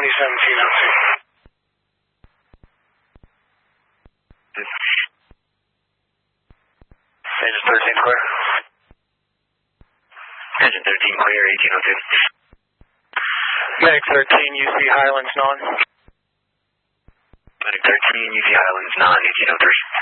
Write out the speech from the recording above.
Engine 13 clear. Engine 13 clear, 1802. Medic 13, UC Highlands non. Medic 13, UC Highlands non, 1803.